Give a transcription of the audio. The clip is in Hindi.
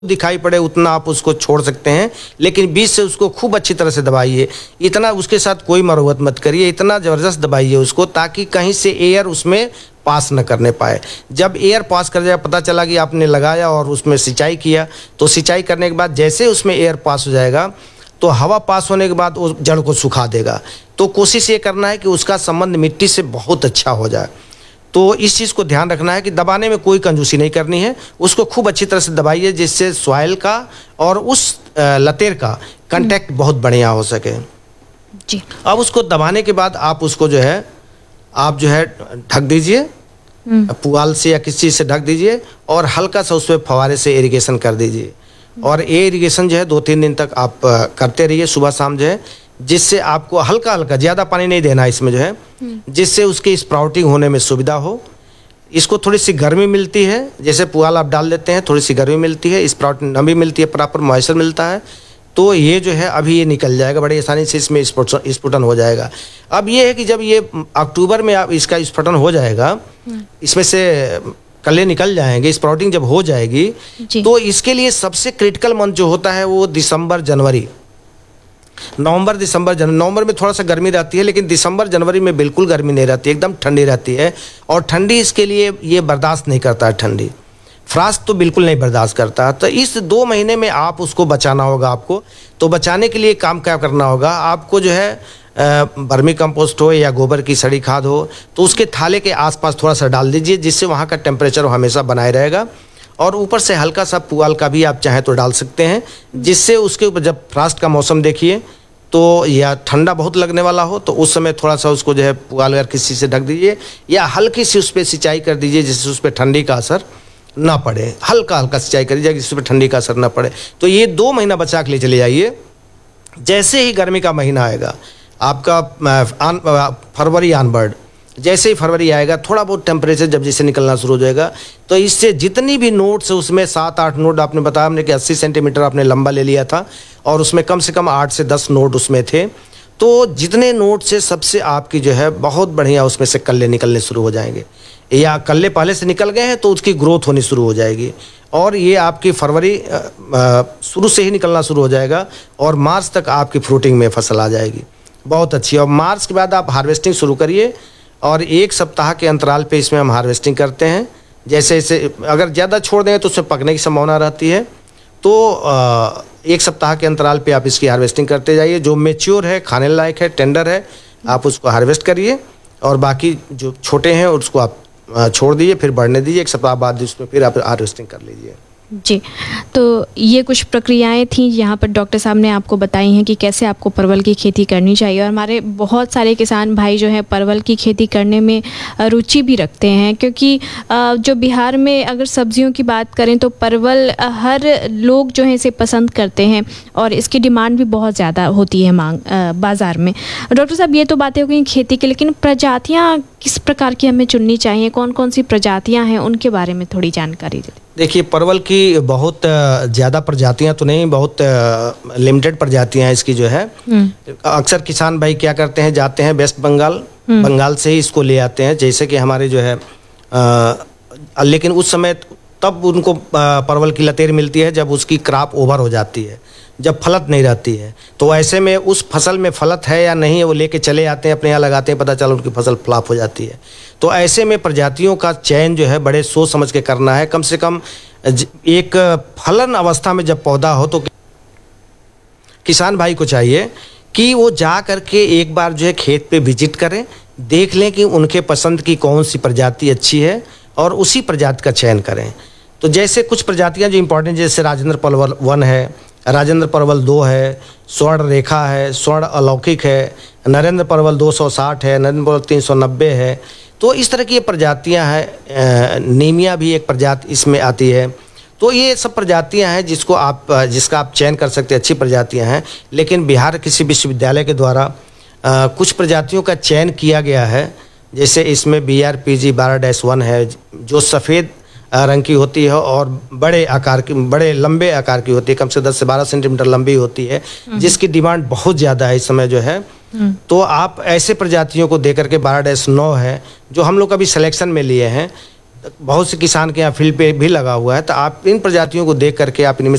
दिखाई पड़े उतना आप उसको छोड़ सकते हैं, लेकिन बीच से उसको खूब अच्छी तरह से दबाइए। इतना उसके साथ कोई मरोवत मत करिए, इतना ज़बरदस्त दबाइए उसको ताकि कहीं से एयर उसमें पास न करने पाए। जब एयर पास कर जाए, पता चला कि आपने लगाया और उसमें सिंचाई किया, तो सिंचाई करने के बाद जैसे उसमें एयर पास हो जाएगा तो हवा पास होने के बाद वो जड़ को सुखा देगा। तो कोशिश ये करना है कि उसका संबंध मिट्टी से बहुत अच्छा हो जाए। तो इस चीज़ को ध्यान रखना है कि दबाने में कोई कंजूसी नहीं करनी है, उसको खूब अच्छी तरह से दबाइए जिससे सॉइल का और उस लतेर का कांटेक्ट बहुत बढ़िया हो सके जी। अब उसको दबाने के बाद आप उसको जो है ढक दीजिए, पुआल से या किसी चीज़ से ढक दीजिए और हल्का सा उस पर फवारे से इरिगेशन कर दीजिए। और ये इरिगेशन जो है 2-3 दिन तक आप करते रहिए सुबह शाम जो है, जिससे आपको हल्का हल्का, ज़्यादा पानी नहीं देना इसमें जो है, जिससे उसकी स्प्राउटिंग होने में सुविधा हो। इसको थोड़ी सी गर्मी मिलती है, जैसे पुआल आप डाल देते हैं थोड़ी सी गर्मी मिलती है, स्प्राउटिंग नमी मिलती है, प्रॉपर मॉइस्चर मिलता है, तो ये जो है अभी ये निकल जाएगा बड़ी आसानी से, इसमें स्फुटन हो जाएगा। अब ये है कि जब ये अक्टूबर में आप इसका स्फुटन हो जाएगा, इसमें से कले निकल जाएंगे, स्प्राउटिंग जब हो जाएगी, तो इसके लिए सबसे क्रिटिकल मंथ जो होता है वो दिसंबर जनवरी, नवंबर दिसंबर जनवरी। नवंबर में थोड़ा सा गर्मी रहती है, लेकिन दिसंबर जनवरी में बिल्कुल गर्मी नहीं रहती, एकदम ठंडी रहती है। और ठंडी इसके लिए ये बर्दाश्त नहीं करता है, ठंडी फ्रास्ट तो बिल्कुल नहीं बर्दाश्त करता। तो इस 2 महीने में आप उसको बचाना होगा आपको। तो बचाने के लिए काम क्या करना होगा आपको, जो है वर्मी कंपोस्ट हो या गोबर की सड़ी खाद हो, तो उसके थाले के आसपास थोड़ा सा डाल दीजिए, जिससे वहाँ का टेम्परेचर हमेशा बनाए रहेगा। और ऊपर से हल्का सा पुआल का भी आप चाहें तो डाल सकते हैं, जिससे उसके ऊपर जब फ्रास्ट का मौसम देखिए तो या ठंडा बहुत लगने वाला हो, तो उस समय थोड़ा सा उसको जो है पुआल अगर किसी से ढक दीजिए या हल्की सी उस पर सिंचाई कर दीजिए, जिससे उस पर ठंडी का असर ना पड़े। हल्का हल्का सिंचाई कर दीजिए जिससे ठंडी का असर ना पड़े। तो ये 2 महीना बचा के ले चले जाइए। जैसे ही गर्मी का महीना आएगा आपका फरवरी ऑनवर्ड, जैसे ही फरवरी आएगा थोड़ा बहुत टेम्परेचर जब जैसे निकलना शुरू हो जाएगा, तो इससे जितनी भी नोट्स है उसमें 7-8 नोट आपने बताया हमने कि 80 सेंटीमीटर आपने लंबा ले लिया था और उसमें कम से कम 8 से 10 नोट उसमें थे। तो जितने नोट से सबसे आपकी जो है बहुत बढ़िया उसमें से कल्ले निकलने शुरू हो जाएंगे, या कल्ले पहले से निकल गए हैं तो उसकी ग्रोथ होनी शुरू हो जाएगी। और ये आपकी फरवरी शुरू से ही निकलना शुरू हो जाएगा और मार्च तक आपकी फ्रूटिंग में फसल आ जाएगी बहुत अच्छी। और मार्च के बाद आप हार्वेस्टिंग शुरू करिए और 1 सप्ताह के अंतराल पे इसमें हम हार्वेस्टिंग करते हैं। जैसे अगर ज़्यादा छोड़ दें तो उसमें पकने की संभावना रहती है, तो 1 सप्ताह के अंतराल पे आप इसकी हार्वेस्टिंग करते जाइए। जो मैच्योर है, खाने लायक है, टेंडर है, आप उसको हार्वेस्ट करिए और बाकी जो छोटे हैं उसको आप छोड़ दीजिए, फिर बढ़ने दीजिए। 1 सप्ताह बाद उसमें फिर आप हार्वेस्टिंग कर लीजिए। जी, तो ये कुछ प्रक्रियाएं थी यहाँ पर डॉक्टर साहब ने आपको बताई हैं कि कैसे आपको परवल की खेती करनी चाहिए। और हमारे बहुत सारे किसान भाई जो है परवल की खेती करने में रुचि भी रखते हैं, क्योंकि जो बिहार में अगर सब्जियों की बात करें तो परवल हर लोग जो है इसे पसंद करते हैं और इसकी डिमांड भी बहुत ज़्यादा होती है मांग बाज़ार में। डॉक्टर साहब, ये तो बातें हो गई खेती की, लेकिन प्रजातियाँ किस प्रकार की हमें चुननी चाहिए, कौन कौन सी प्रजातियाँ हैं, उनके बारे में थोड़ी जानकारी दें। देखिए, परवल की बहुत ज़्यादा प्रजातियां तो नहीं, बहुत लिमिटेड प्रजातियां हैं इसकी जो है। अक्सर किसान भाई क्या करते हैं, जाते हैं वेस्ट बंगाल से ही इसको ले आते हैं, जैसे कि हमारे जो है लेकिन उस समय तब उनको परवल की लतेर मिलती है जब उसकी क्रॉप ओवर हो जाती है, जब फलत नहीं रहती है। तो ऐसे में उस फसल में फलत है या नहीं है वो लेके चले आते हैं, अपने यहाँ लगाते हैं, पता चला उनकी फसल फ्लॉप हो जाती है। तो ऐसे में प्रजातियों का चयन जो है बड़े सोच समझ के करना है। कम से कम एक फलन अवस्था में जब पौधा हो तो किसान भाई को चाहिए कि वो जा करके एक बार जो है खेत पे विजिट करें, देख लें कि उनके पसंद की कौन सी प्रजाति अच्छी है और उसी प्रजाति का चयन करें। तो जैसे कुछ प्रजातियां जो इम्पोर्टेंट, जैसे राजेंद्र परवल 1 है, राजेंद्र परवल 2 है, स्वर्ण रेखा है, स्वर्ण अलौकिक है, नरेंद्र परवल 260 है, नरेंद्र परवल 390 है। तो इस तरह की ये प्रजातियां हैं। नीमिया भी एक प्रजाति इसमें आती है। तो ये सब प्रजातियां हैं जिसका आप चयन कर सकते हैं, अच्छी प्रजातियां हैं। लेकिन बिहार किसी विश्वविद्यालय के द्वारा कुछ प्रजातियों का चयन किया गया है, जैसे इसमें BRPG 12-1 है, जो सफ़ेद रंग की होती है और बड़े लंबे आकार की होती है, कम से 10 से 12 सेंटीमीटर लंबी होती है, जिसकी डिमांड बहुत ज़्यादा है इस समय जो है। तो आप ऐसे प्रजातियों को देकर के 12-9 है जो हम लोग अभी सिलेक्शन में लिए हैं, बहुत से किसान के यहाँ फील्ड पे भी लगा हुआ है, तो आप इन प्रजातियों को देख करके आप इनमें